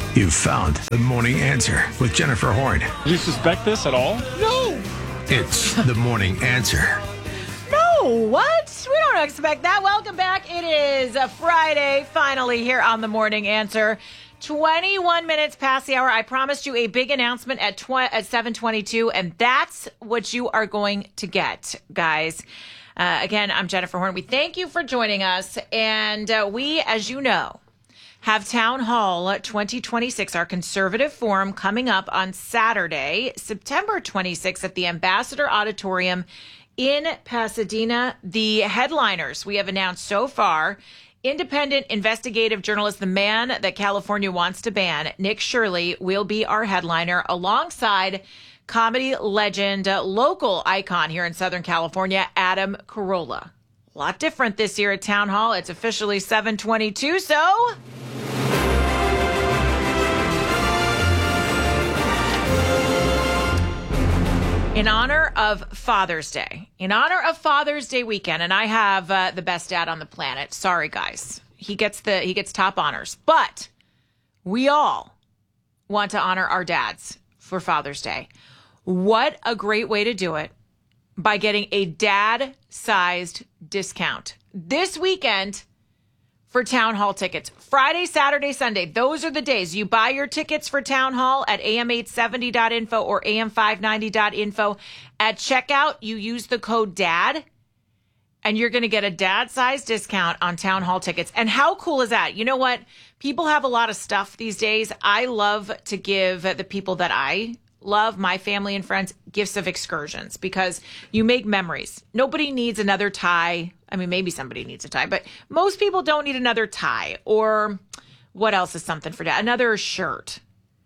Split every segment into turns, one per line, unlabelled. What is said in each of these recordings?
You've found the morning answer with Jennifer Horn.
Do you suspect this at all?
No.
It's the morning answer.
No, what? We don't expect that. Welcome back. It is a Friday, finally, here on the morning answer. 21 minutes past the hour. I promised you a big announcement at 7:22, and that's what you are going to get, guys. Again, I'm Jennifer Horn. We thank you for joining us. And we, as you know, have Town Hall 2026, our conservative forum, coming up on Saturday, September 26th at the Ambassador Auditorium in Pasadena. The headliners we have announced so far: independent investigative journalist, the man that California wants to ban, Nick Shirley, will be our headliner, alongside comedy legend, local icon here in Southern California, Adam Carolla. A lot different this year at Town Hall. It's officially 7:22, so in honor of Father's Day, weekend, and I have the best dad on the planet. Sorry, guys. He gets top honors. But we all want to honor our dads for Father's Day. What a great way to do it, by getting a dad-sized discount this weekend for Town Hall tickets. Friday, Saturday, Sunday. Those are the days. You buy your tickets for Town Hall at am870.info or am590.info. At checkout, you use the code DAD, and you're going to get a dad-sized discount on Town Hall tickets. And how cool is that? You know what? People have a lot of stuff these days. I love to give the people that I love, my family and friends, gifts of excursions, because you make memories. Nobody needs another tie. I mean, maybe somebody needs a tie, but most people don't need another tie. Or what else is something for dad? Another shirt.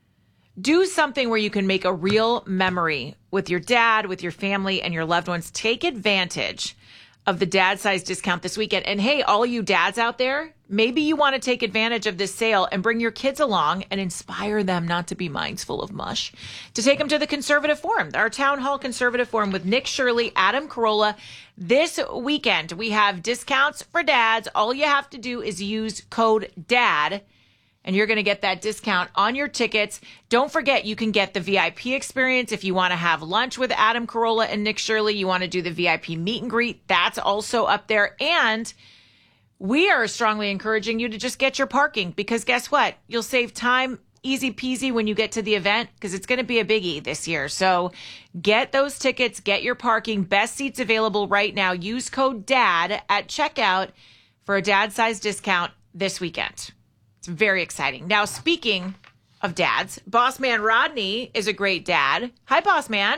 Do something where you can make a real memory with your dad, with your family, and your loved ones. Take advantage of the dad size discount this weekend. And hey, all you dads out there, maybe you want to take advantage of this sale and bring your kids along and inspire them not to be minds full of mush, to take them to the Conservative Forum, our Town Hall Conservative Forum with Nick Shirley, Adam Carolla. This weekend, we have discounts for dads. All you have to do is use code DAD, and you're going to get that discount on your tickets. Don't forget, you can get the VIP experience if you want to have lunch with Adam Carolla and Nick Shirley. You want to do the VIP meet and greet. That's also up there. And we are strongly encouraging you to just get your parking, because guess what? You'll save time, easy peasy, when you get to the event, because it's going to be a biggie this year. So get those tickets, get your parking. Best seats available right now. Use code DAD at checkout for a dad-sized discount this weekend. It's very exciting. Now, speaking of dads, Boss Man Rodney is a great dad. Hi, Boss Man.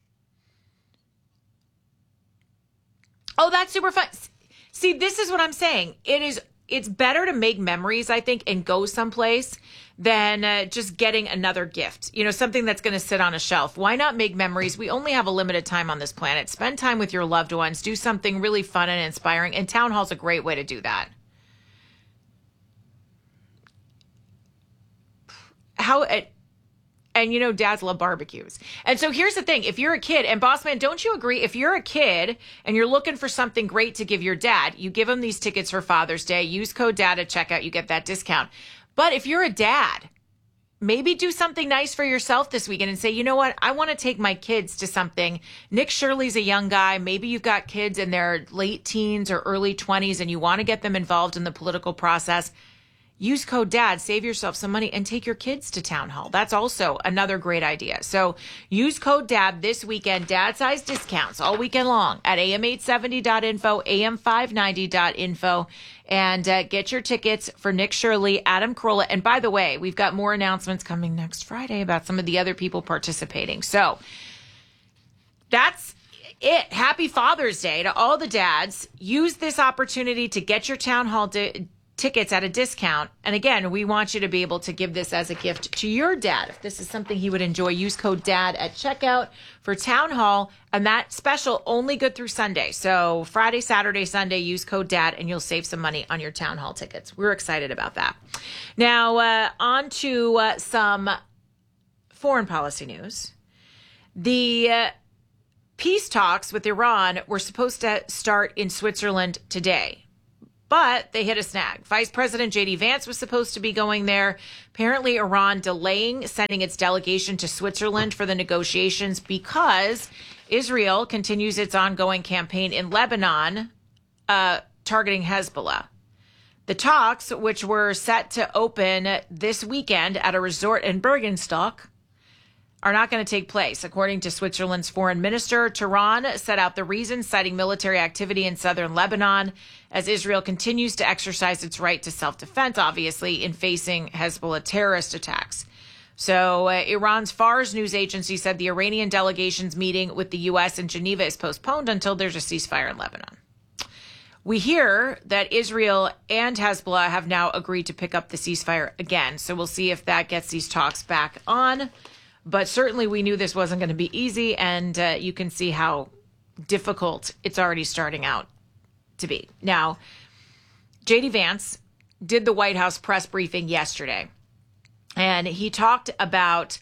Oh, that's super fun. See, this is what I'm saying. It's better to make memories, I think, and go someplace than just getting another gift. You know, something that's going to sit on a shelf. Why not make memories? We only have a limited time on this planet. Spend time with your loved ones. Do something really fun and inspiring. And Town Hall's a great way to do that. And you know, dads love barbecues. And so here's the thing. If you're a kid, and Boss Man, don't you agree? If you're a kid and you're looking for something great to give your dad, you give him these tickets for Father's Day. Use code DAD at checkout. You get that discount. But if you're a dad, maybe do something nice for yourself this weekend and say, you know what? I want to take my kids to something. Nick Shirley's a young guy. Maybe you've got kids in their late teens or early 20s and you want to get them involved in the political process. Use code DAD, save yourself some money, and take your kids to Town Hall. That's also another great idea. So use code DAD this weekend, dad-sized discounts all weekend long at am870.info, am590.info, and get your tickets for Nick Shirley, Adam Carolla. And by the way, we've got more announcements coming next Friday about some of the other people participating. So that's it. Happy Father's Day to all the dads. Use this opportunity to get your Town Hall tickets at a discount. And again, we want you to be able to give this as a gift to your dad. If this is something he would enjoy, use code DAD at checkout for Town Hall. And that special only good through Sunday. So Friday, Saturday, Sunday, use code DAD and you'll save some money on your Town Hall tickets. We're excited about that. Now, on to some foreign policy news. The peace talks with Iran were supposed to start in Switzerland today. But they hit a snag. Vice President J.D. Vance was supposed to be going there. Apparently, Iran delaying sending its delegation to Switzerland for the negotiations because Israel continues its ongoing campaign in Lebanon, targeting Hezbollah. The talks, which were set to open this weekend at a resort in Bergenstock, are not going to take place. According to Switzerland's foreign minister, Tehran set out the reasons, citing military activity in southern Lebanon as Israel continues to exercise its right to self-defense, obviously, in facing Hezbollah terrorist attacks. So Iran's Fars news agency said the Iranian delegation's meeting with the U.S. in Geneva is postponed until there's a ceasefire in Lebanon. We hear that Israel and Hezbollah have now agreed to pick up the ceasefire again. So we'll see if that gets these talks back on. But certainly we knew this wasn't going to be easy. And you can see how difficult it's already starting out to be. Now, J.D. Vance did the White House press briefing yesterday. And he talked about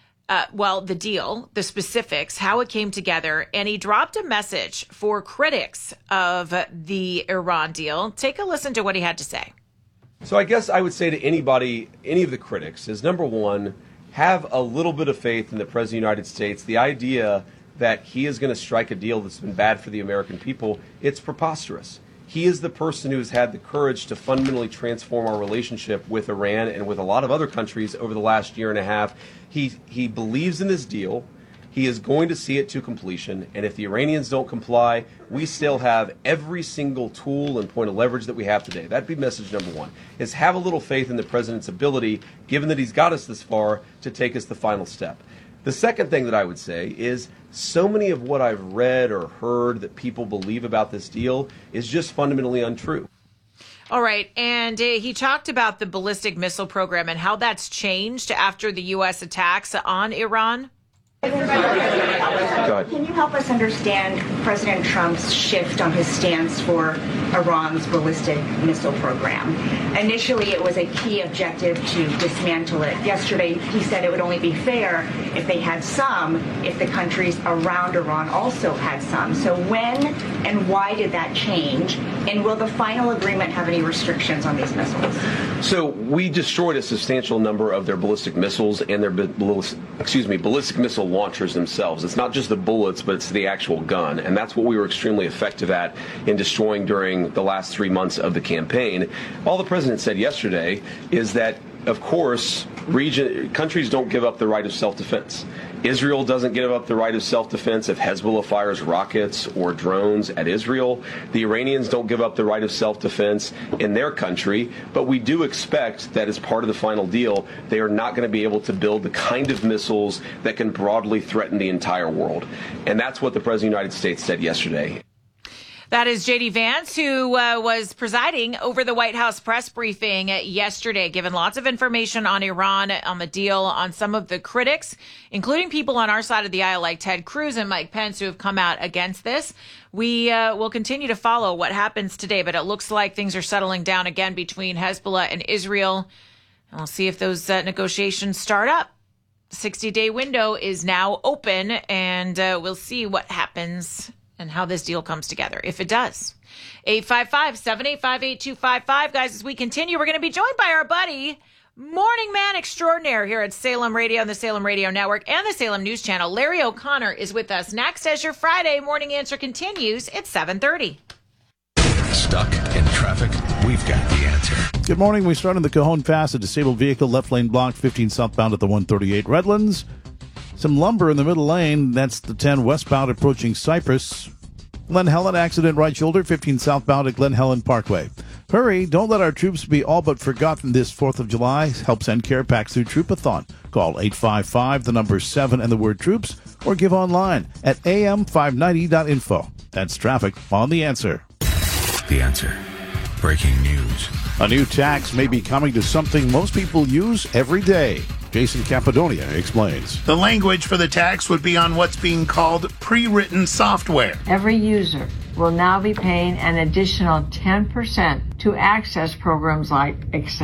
the deal, the specifics, how it came together, and he dropped a message for critics of the Iran deal. Take a listen to what he had to say.
So I guess I would say to anybody, any of the critics, is number one, have a little bit of faith in the President of the United States. The idea that he is going to strike a deal that's been bad for the American people, it's preposterous. He is the person who has had the courage to fundamentally transform our relationship with Iran and with a lot of other countries over the last year and a half. He believes in this deal. He is going to see it to completion. And if the Iranians don't comply, we still have every single tool and point of leverage that we have today. That'd be message number one, is have a little faith in the president's ability, given that he's got us this far, to take us the final step. The second thing that I would say is so many of what I've read or heard that people believe about this deal is just fundamentally untrue.
All right. And he talked about the ballistic missile program and how that's changed after the U.S. attacks on Iran.
Can you help us understand President Trump's shift on his stance for Iran's ballistic missile program? Initially, it was a key objective to dismantle it. Yesterday, he said it would only be fair if they had some, if the countries around Iran also had some. So when and why did that change? And will the final agreement have any restrictions on these missiles?
So we destroyed a substantial number of their ballistic missiles and their ballistic missile launchers themselves. It's not just the bullets, but it's the actual gun. And that's what we were extremely effective at in destroying during the last 3 months of the campaign. All the president said yesterday is that, of course, countries don't give up the right of self-defense. Israel doesn't give up the right of self-defense if Hezbollah fires rockets or drones at Israel. The Iranians don't give up the right of self-defense in their country. But we do expect that as part of the final deal, they are not going to be able to build the kind of missiles that can broadly threaten the entire world. And that's what the President of the United States said yesterday.
That is J.D. Vance, who was presiding over the White House press briefing yesterday, giving lots of information on Iran, on the deal, on some of the critics, including people on our side of the aisle like Ted Cruz and Mike Pence, who have come out against this. We will continue to follow what happens today, but it looks like things are settling down again between Hezbollah and Israel. And we'll see if those negotiations start up. The 60-day window is now open, and we'll see what happens and how this deal comes together, if it does. 855-785-8255. Guys, as we continue, we're going to be joined by our buddy, morning man extraordinaire here at Salem Radio and the Salem Radio Network and the Salem News Channel. Larry O'Connor is with us next as your Friday Morning Answer continues at 7:30.
Stuck in traffic? We've got the answer.
Good morning. We start in the Cajon Pass. A disabled vehicle, left lane blocked, 15 southbound at the 138 Redlands. Some lumber in the middle lane. That's the 10 westbound approaching Cypress. Glen Helen accident, right shoulder, 15 southbound at Glen Helen Parkway. Hurry, don't let our troops be all but forgotten this 4th of July. Help send care packs through Troopathon. Call 855, the number 7 and the word troops, or give online at am590.info. That's traffic on The Answer.
The Answer. Breaking news.
A new tax may be coming to something most people use every day. Jason Capadonia explains.
The language for the tax would be on what's being called pre-written software.
Every user will now be paying an additional 10% to access programs like Excel,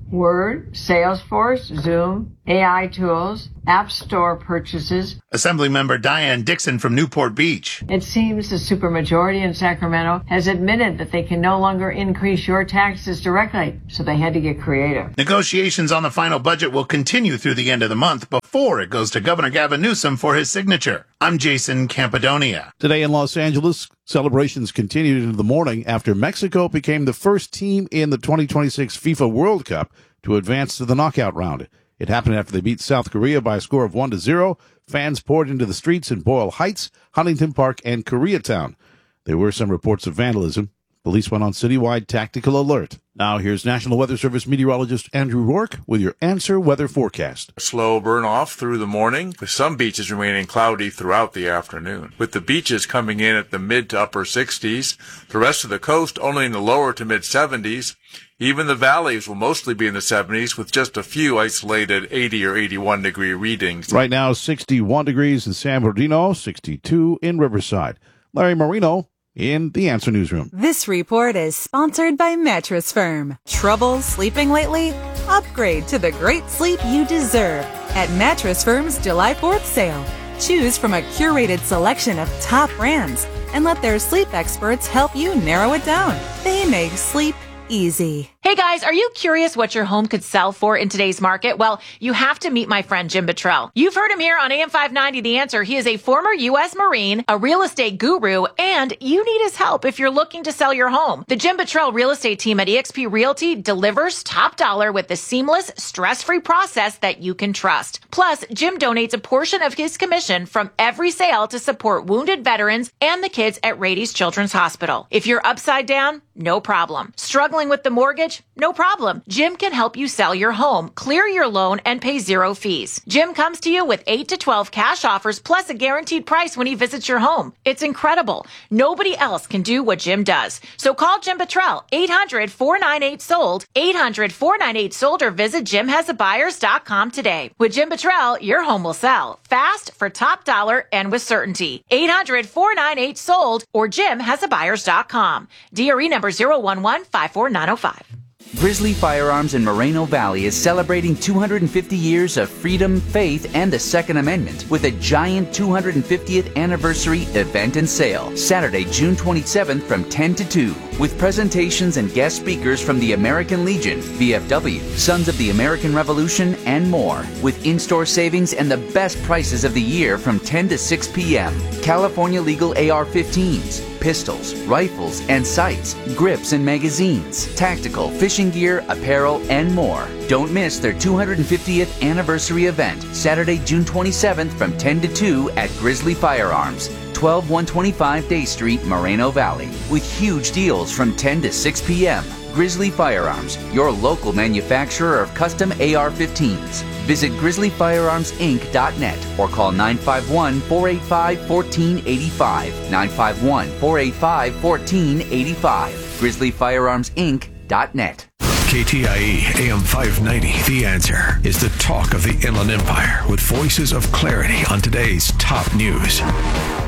Word, Salesforce, Zoom, AI tools, App Store purchases.
Assemblymember Diane Dixon from Newport Beach.
It seems the supermajority in Sacramento has admitted that they can no longer increase your taxes directly, so they had to get creative.
Negotiations on the final budget will continue through the end of the month before it goes to Governor Gavin Newsom for his signature. I'm Jason Campidonia.
Today in Los Angeles, celebrations continued into the morning after Mexico became the first team in the 2026 FIFA World Cup to advance to the knockout round. It happened after they beat South Korea by a score of 1-0. Fans poured into the streets in Boyle Heights, Huntington Park, and Koreatown. There were some reports of vandalism. Police went on citywide tactical alert. Now here's National Weather Service meteorologist Andrew Rourke with your Answer Weather Forecast.
Slow burn off through the morning, with some beaches remaining cloudy throughout the afternoon. With the beaches coming in at the mid to upper 60s, the rest of the coast only in the lower to mid 70s. Even the valleys will mostly be in the 70s with just a few isolated 80 or 81 degree readings.
Right now, 61 degrees in San Bernardino, 62 in Riverside. Larry Marino in the Answer Newsroom.
This report is sponsored by Mattress Firm. Trouble sleeping lately? Upgrade to the great sleep you deserve at Mattress Firm's July 4th sale. Choose from a curated selection of top brands and let their sleep experts help you narrow it down. They make sleep easy.
Hey guys, are you curious what your home could sell for in today's market? Well, you have to meet my friend Jim Buttrell. You've heard him here on AM 590 The Answer. He is a former U.S. Marine, a real estate guru, and you need his help if you're looking to sell your home. The Jim Buttrell real estate team at eXp Realty delivers top dollar with the seamless, stress-free process that you can trust. Plus, Jim donates a portion of his commission from every sale to support wounded veterans and the kids at Rady's Children's Hospital. If you're upside down, no problem. Struggling with the mortgage? No problem. Jim can help you sell your home, clear your loan, and pay zero fees. Jim comes to you with 8 to 12 cash offers plus a guaranteed price when he visits your home. It's incredible. Nobody else can do what Jim does. So call Jim Buttrell, 800-498-SOLD, 800-498-SOLD, or visit JimHasABuyers.com today. With Jim Buttrell, your home will sell fast, for top dollar, and with certainty. 800-498-SOLD or JimHasABuyers.com. DRE number 011-54905.
Grizzly Firearms in Moreno Valley is celebrating 250 years of freedom, faith, and the Second Amendment with a giant 250th anniversary event and sale, Saturday, June 27th from 10 to 2, with presentations and guest speakers from the American Legion, VFW, Sons of the American Revolution, and more, with in-store savings and the best prices of the year from 10 to 6 p.m. California legal AR-15s, pistols, rifles, and sights, grips and magazines, tactical, fishing gear, apparel, and more. Don't miss their 250th anniversary event, Saturday, June 27th from 10 to 2 at Grizzly Firearms, 12125 Day Street, Moreno Valley, with huge deals from 10 to 6 p.m. Grizzly Firearms, your local manufacturer of custom AR-15s. Visit grizzlyfirearmsinc.net or call 951-485-1485, 951-485-1485, grizzlyfirearmsinc.net.
KTIE AM 590, The Answer, is the talk of the Inland Empire with voices of clarity on today's top news.